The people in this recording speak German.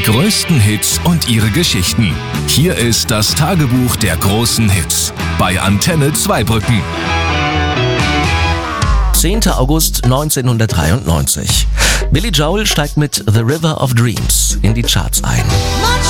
Die größten Hits und ihre Geschichten. Hier ist das Tagebuch der großen Hits bei Antenne Zweibrücken. 10. August 1993. Billy Joel steigt mit The River of Dreams in die Charts ein.